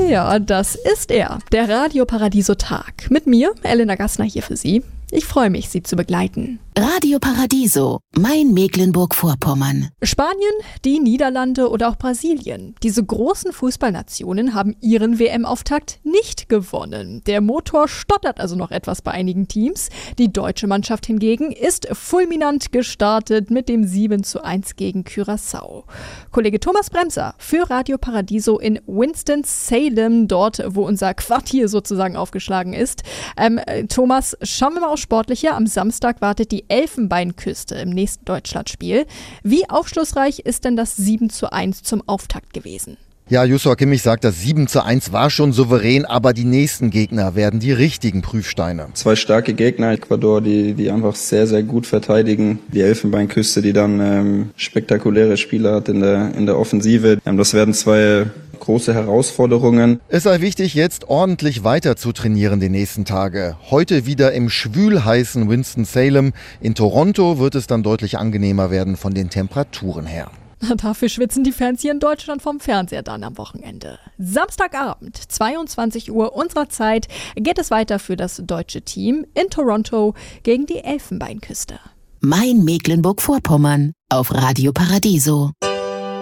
Ja, das ist er, der Radio Paradiso Tag. Mit mir, Elena Gassner, hier für Sie. Ich freue mich, Sie zu begleiten. Radio Paradiso, mein Mecklenburg-Vorpommern. Spanien, die Niederlande oder auch Brasilien. Diese großen Fußballnationen haben ihren WM-Auftakt nicht gewonnen. Der Motor stottert also noch etwas bei einigen Teams. Die deutsche Mannschaft hingegen ist fulminant gestartet mit dem 7:1 gegen Curaçao. Kollege Thomas Bremser für Radio Paradiso in Winston-Salem, dort wo unser Quartier sozusagen aufgeschlagen ist. Thomas, schauen wir mal aufs Sportliche. Am Samstag wartet die Elfenbeinküste im nächsten Deutschlandspiel. Wie aufschlussreich ist denn das 7:1 zum Auftakt gewesen? Ja, Joshua Kimmich sagt, das 7:1 war schon souverän, aber die nächsten Gegner werden die richtigen Prüfsteine. Zwei starke Gegner, Ecuador, die einfach sehr, sehr gut verteidigen. Die Elfenbeinküste, die dann spektakuläre Spieler hat in der Offensive. Das werden zwei große Herausforderungen. Es sei wichtig, jetzt ordentlich weiter zu trainieren die nächsten Tage. Heute wieder im schwülheißen Winston-Salem. In Toronto wird es dann deutlich angenehmer werden von den Temperaturen her. Dafür schwitzen die Fans hier in Deutschland vom Fernseher dann am Wochenende. Samstagabend, 22 Uhr unserer Zeit, geht es weiter für das deutsche Team in Toronto gegen die Elfenbeinküste. Mein Mecklenburg-Vorpommern auf Radio Paradiso.